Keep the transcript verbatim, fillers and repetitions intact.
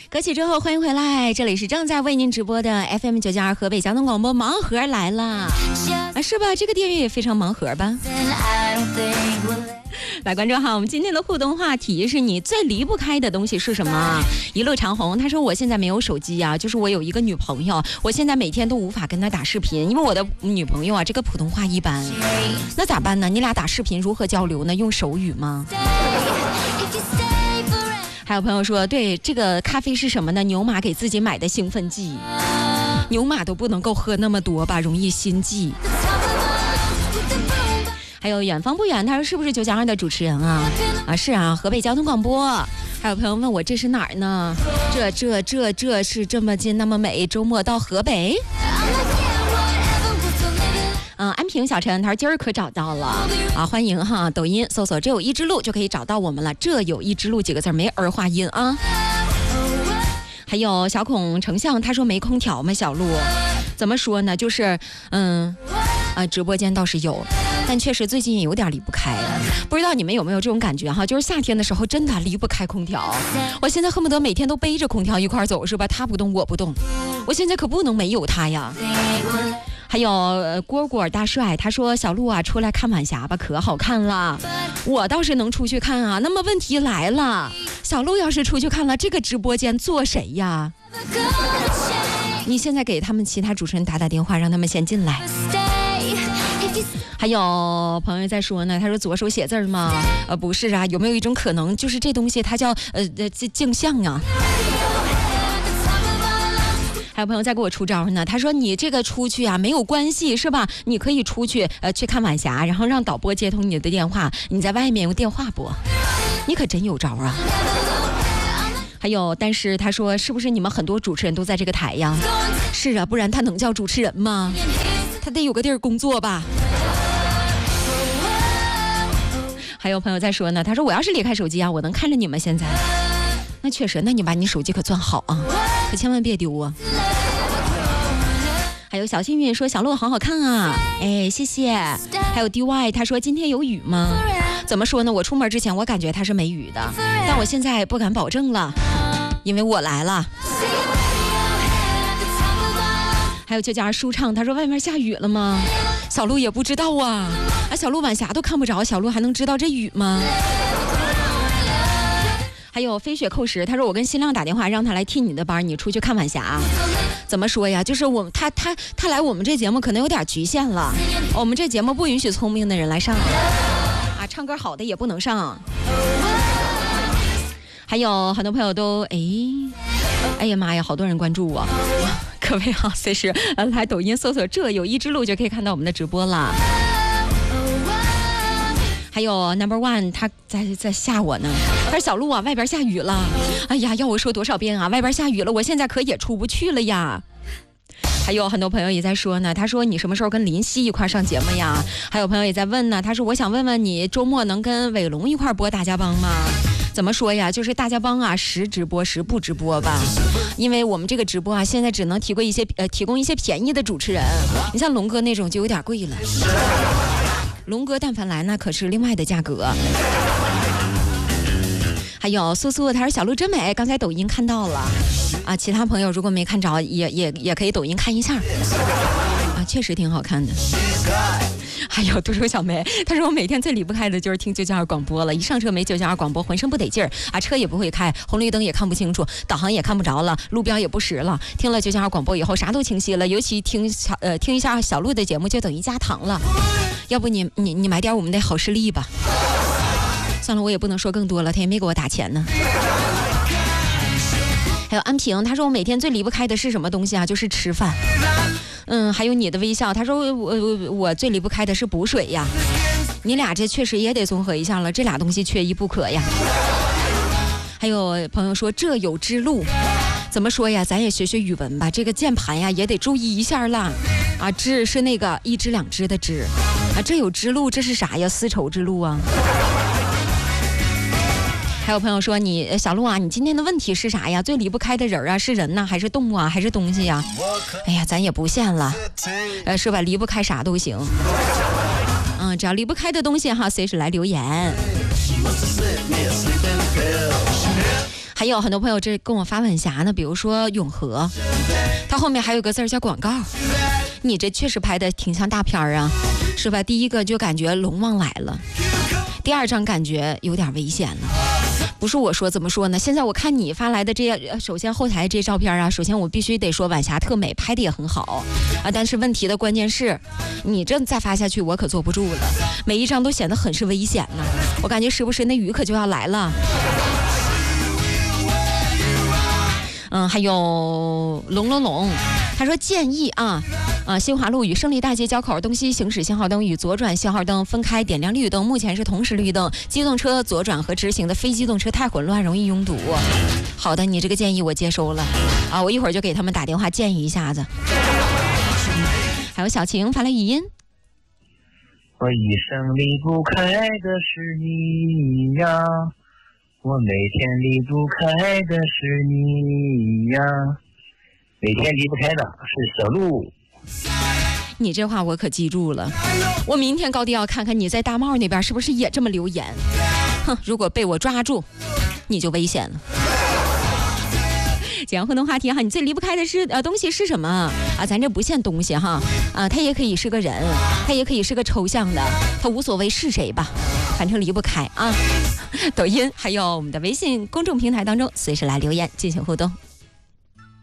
歌曲之后欢迎回来，这里是正在为您直播的 F M 九九二河北交通广播盲盒来了啊，是吧？这个电乐也非常盲盒吧？来，观众好，我们今天的互动话题是你最离不开的东西是什么？一路长虹他说我现在没有手机啊，就是我有一个女朋友，我现在每天都无法跟她打视频，因为我的女朋友啊这个普通话一般，那咋办呢？你俩打视频如何交流呢？用手语吗？还有朋友说，对，这个咖啡是什么呢？牛马给自己买的兴奋剂，牛马都不能够喝那么多吧，容易心悸。还有远方不远，他说是不是九九二的主持人啊？啊，是啊，河北交通广播。还有朋友问我这是哪儿呢？这这这这是这么近那么美，周末到河北。嗯，安平小陈他说今儿可找到了啊，欢迎哈，抖音搜索这有一之路就可以找到我们了，这有一之路几个字没儿化音啊。还有小孔丞相他说没空调吗？小鹿怎么说呢？就是嗯啊，直播间倒是有，但确实最近有点离不开，不知道你们有没有这种感觉哈？就是夏天的时候真的离不开空调，我现在恨不得每天都背着空调一块走，是吧？他不动我不动，我现在可不能没有他呀。还有、呃、蝈蝈大帅他说小鹿啊出来看晚霞吧，可好看了，我倒是能出去看啊。那么问题来了，小鹿要是出去看了，这个直播间坐谁呀？你现在给他们其他主持人打打电话，让他们先进来。还有朋友在说呢，他说左手写字吗？呃，不是啊，有没有一种可能，就是这东西它叫呃呃镜像啊？还有朋友在给我出招呢，他说你这个出去啊没有关系是吧？你可以出去呃去看晚霞，然后让导播接通你的电话，你在外面用电话拨，你可真有招啊！还有，但是他说是不是你们很多主持人都在这个台呀？是啊，不然他能叫主持人吗？他得有个地儿工作吧。还有朋友在说呢，他说我要是离开手机啊，我能看着你们现在。那确实，那你把你手机可攥好啊，可千万别丢啊。还有小幸运说小鹿好好看啊，哎谢谢。还有 D Y 他说今天有雨吗？怎么说呢，我出门之前我感觉它是没雨的，但我现在不敢保证了，因为我来了。还有就叫舒畅他说外面下雨了吗？小鹿也不知道啊，啊小鹿晚霞都看不着，小鹿还能知道这雨吗？还有飞雪扣时他说我跟新亮打电话让他来替你的班，你出去看晚霞。怎么说呀，就是我他他他来我们这节目可能有点局限了，我们这节目不允许聪明的人来上啊，唱歌好的也不能上。还有很多朋友都哎哎呀妈呀，好多人关注我，各位好，随时来抖音搜索这有一之路就可以看到我们的直播了。还有 number one 他在在吓我呢，他说小鹿啊外边下雨了，哎呀要我说多少遍啊，外边下雨了，我现在可也出不去了呀。还有很多朋友也在说呢，他说你什么时候跟林夕一块上节目呀？还有朋友也在问呢，他说我想问问你周末能跟伟龙一块播大家帮吗？怎么说呀，就是大家帮啊时直播时不直播吧，因为我们这个直播啊现在只能提供一些呃提供一些便宜的主持人，你像龙哥那种就有点贵了，龙哥但凡来那可是另外的价格。还有苏苏他说小鹿真美，刚才抖音看到了啊，其他朋友如果没看着也也也可以抖音看一下啊，确实挺好看的。还有读书小梅他说我每天最离不开的就是听九九二广播了，一上车没九九二广播浑身不得劲儿啊，车也不会开，红绿灯也看不清楚，导航也看不着了，路标也不识了，听了九九二广播以后啥都清晰了，尤其听小呃听一下小鹿的节目就等于加糖了，要不你你你买点我们的好视力吧。算了，我也不能说更多了，他也没给我打钱呢。还有安平他说我每天最离不开的是什么东西啊？就是吃饭。嗯，还有你的微笑他说我我我最离不开的是补水呀，你俩这确实也得综合一下了，这俩东西缺一不可呀。还有朋友说这有之路，怎么说呀，咱也学学语文吧，这个键盘呀也得注意一下啦。啊，知是那个一知两知的知啊，这有之路这是啥呀？丝绸之路啊。还有朋友说你小鹿啊，你今天的问题是啥呀？最离不开的人啊，是人呢、啊、还是动物啊还是东西呀？哎呀咱也不限了，呃是吧，离不开啥都行，嗯，只要离不开的东西哈随时来留言。 还有很多朋友这跟我发晚霞呢，比如说永和，它后面还有个字叫广告。你这确实拍的挺像大片啊，是吧？第一个就感觉龙王来了，第二张感觉有点危险了。不是我说，怎么说呢？现在我看你发来的这些，首先后台这照片啊，首先我必须得说晚霞特美，拍的也很好啊。但是问题的关键是，你这再发下去，我可坐不住了。每一张都显得很是危险呢，我感觉时不时那雨可就要来了。嗯，还有龙龙龙，他说建议啊。啊，新华路与胜利大街交口东西行驶信号灯与左转信号灯分开点亮绿灯，目前是同时绿灯，机动车左转和直行的非机动车太混乱，容易拥堵。好的，你这个建议我接收了啊，我一会儿就给他们打电话建议一下子。还有小晴发来语音， 我一生离不开的是你呀，我每天离不开的是你呀，每天离不开的是小鹿。 你这话我可记住了，我明天高低要看看你在大帽那边是不是也这么留言。哼，如果被我抓住，你就危险了。讲互动话题哈，你最离不开的是呃东西是什么啊？咱这不限东西哈，啊，它也可以是个人，它也可以是个抽象的，它无所谓是谁吧，反正离不开啊。抖音还有我们的微信公众平台当中，随时来留言进行互动。